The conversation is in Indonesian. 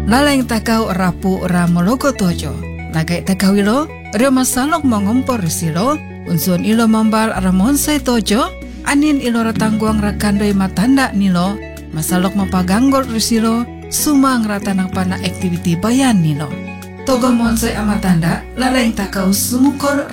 Laleng takau rapu ramologo tojo. Lagai takau ilo, rio masalok mengompor silo, unsun ilo mambal ramonsai tojo, anin ilo ratangguang rakandoi matanda nilo, masalok mapaganggol risilo, sumang ratanang pana aktiviti bayan nilo. Togo monsai amatanda, laleng takau sumukor